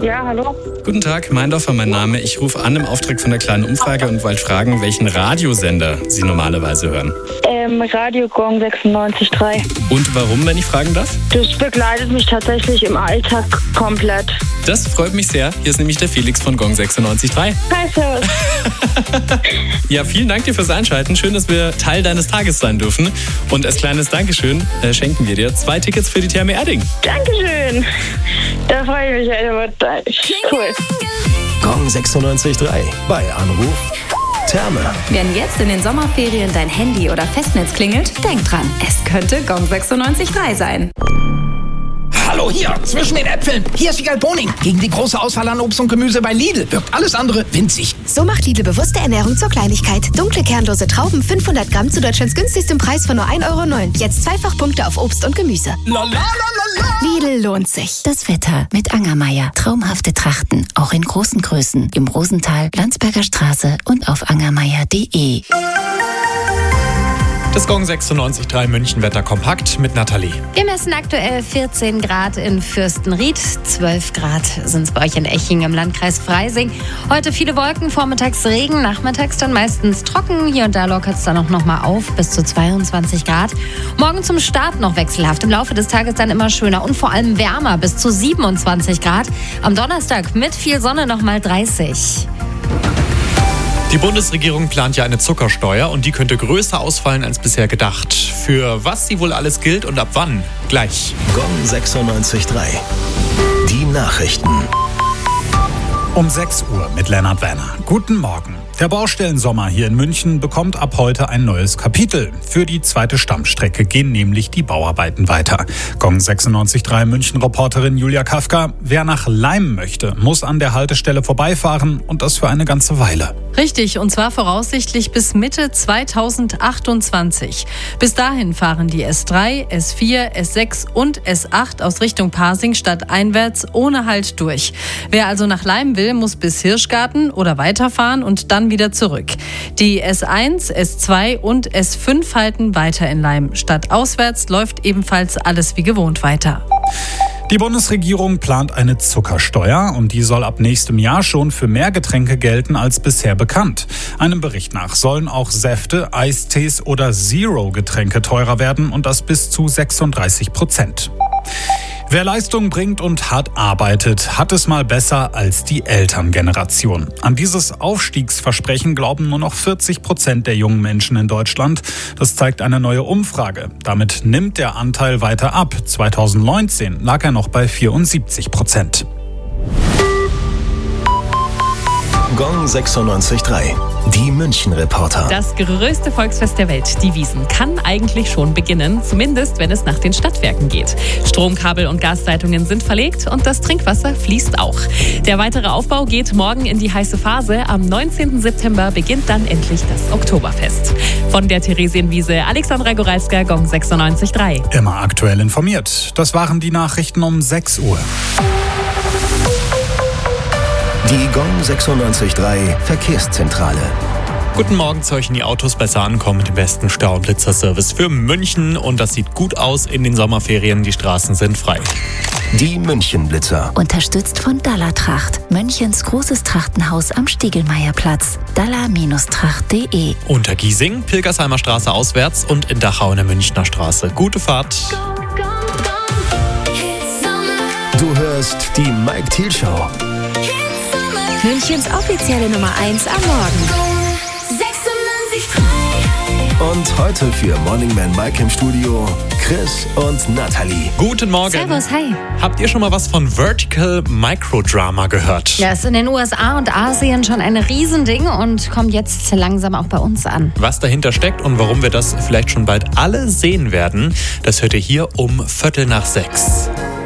Ja, hallo. Guten Tag, Meindorfer, mein Name. Ich rufe an im Auftrag von der kleinen Umfrage und wollte fragen, welchen Radiosender Sie normalerweise hören. Radio Gong 96.3. Und warum, wenn ich fragen darf? Das begleitet mich tatsächlich im Alltag komplett. Das freut mich sehr. Hier ist nämlich der Felix von Gong 96.3. Hi, servus. Ja, vielen Dank dir fürs Einschalten. Schön, dass wir Teil deines Tages sein dürfen. Und als kleines Dankeschön schenken wir dir 2 Tickets für die Therme Erding. Dankeschön. Da freue ich mich. Cool. Gong 96.3 bei Anruf Therme. Wenn jetzt in den Sommerferien dein Handy oder Festnetz klingelt, denk dran, es könnte Gong 96.3 sein. Hallo hier, zwischen den Äpfeln. Hier ist Wiegald Boning. Gegen die große Auswahl an Obst und Gemüse bei Lidl wirkt alles andere winzig. So macht Lidl bewusste Ernährung zur Kleinigkeit. Dunkle, kernlose Trauben, 500 Gramm zu Deutschlands günstigstem Preis von nur 1,09 €. Jetzt Zweifachpunkte auf Obst und Gemüse. Lidl lohnt sich. Das Wetter mit Angermeier. Traumhafte Trachten, auch in großen Größen. Im Rosental, Landsberger Straße und auf angermeier.de. Das Gong 96.3 München-Wetter kompakt mit Nathalie. Wir messen aktuell 14 Grad in Fürstenried, 12 Grad sind es bei euch in Eching im Landkreis Freising. Heute viele Wolken, vormittags Regen, nachmittags dann meistens trocken. Hier und da lockert es dann auch noch mal auf, bis zu 22 Grad. Morgen zum Start noch wechselhaft, im Laufe des Tages dann immer schöner und vor allem wärmer, bis zu 27 Grad. Am Donnerstag mit viel Sonne noch mal 30. Die Bundesregierung plant ja eine Zuckersteuer und die könnte größer ausfallen als bisher gedacht. Für was sie wohl alles gilt und ab wann? Gleich. Gong 96.3. Die Nachrichten. Um 6 Uhr mit Lennart Werner. Guten Morgen. Der Baustellensommer hier in München bekommt ab heute ein neues Kapitel. Für die zweite Stammstrecke gehen nämlich die Bauarbeiten weiter. Gong 96.3 München-Reporterin Julia Kafka. Wer nach Leim möchte, muss an der Haltestelle vorbeifahren und das für eine ganze Weile. Richtig, und zwar voraussichtlich bis Mitte 2028. Bis dahin fahren die S3, S4, S6 und S8 aus Richtung Pasing stadteinwärts ohne Halt durch. Wer also nach Leim will, muss bis Hirschgarten oder weiterfahren und dann wieder zurück. Die S1, S2 und S5 halten weiter in Leim. Stadtauswärts läuft ebenfalls alles wie gewohnt weiter. Die Bundesregierung plant eine Zuckersteuer und die soll ab nächstem Jahr schon für mehr Getränke gelten als bisher bekannt. Einem Bericht nach sollen auch Säfte, Eistees oder Zero-Getränke teurer werden und das bis zu 36%. Wer Leistung bringt und hart arbeitet, hat es mal besser als die Elterngeneration. An dieses Aufstiegsversprechen glauben nur noch 40% der jungen Menschen in Deutschland. Das zeigt eine neue Umfrage. Damit nimmt der Anteil weiter ab. 2019 lag er noch bei 74%. Gong 96.3. Die München-Reporter. Das größte Volksfest der Welt, die Wiesn, kann eigentlich schon beginnen, zumindest wenn es nach den Stadtwerken geht. Stromkabel und Gasleitungen sind verlegt und das Trinkwasser fließt auch. Der weitere Aufbau geht morgen in die heiße Phase. Am 19. September beginnt dann endlich das Oktoberfest. Von der Theresienwiese, Alexandra Goralska, Gong 96.3. Immer aktuell informiert. Das waren die Nachrichten um 6 Uhr. Die Gong 96.3 Verkehrszentrale. Guten Morgen, solchen die Autos besser ankommen mit dem besten Stau- und Blitzerservice für München. Und das sieht gut aus in den Sommerferien. Die Straßen sind frei. Die München-Blitzer. Unterstützt von Dalla-Tracht. Münchens großes Trachtenhaus am Stiegelmeierplatz. Dalla-Tracht.de. Unter Giesing, Pilgersheimer Straße auswärts und in Dachau in der Münchner Straße. Gute Fahrt. Du hörst die Mike Thiel Show. Münchens offizielle Nummer 1 am Morgen. Und heute für Morning Man Mike im Studio Chris und Nathalie. Guten Morgen. Servus, hi. Habt ihr schon mal was von Vertical Microdrama gehört? Ja, ist in den USA und Asien schon ein Riesending und kommt jetzt langsam auch bei uns an. Was dahinter steckt und warum wir das vielleicht schon bald alle sehen werden, das hört ihr hier um 5:45.